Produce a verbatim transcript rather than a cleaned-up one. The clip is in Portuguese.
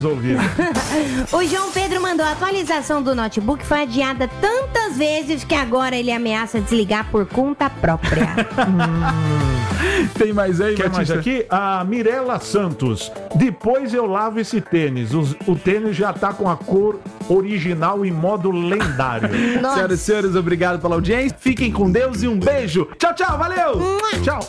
ouvindo. O João Pedro mandou: a atualização do notebook foi adiada tantas vezes que agora ele ameaça desligar por conta própria. hum. Tem mais aí, Quer mais aqui? A Mirela Santos. Depois eu lavo esse tênis. O, o tênis já tá com a cor original em modo lendário. Senhoras e senhores, obrigado pela audiência. Fiquem com Deus e um beijo. Tchau, tchau. Valeu. Tchau.